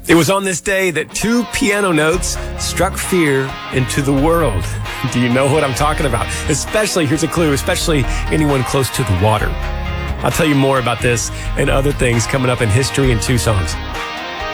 It was on this day that two piano notes struck fear into the world. Do you know what I'm talking about? Especially, here's a clue, especially anyone close to the water. I'll tell you more about this and other things coming up in History in 2 Songs.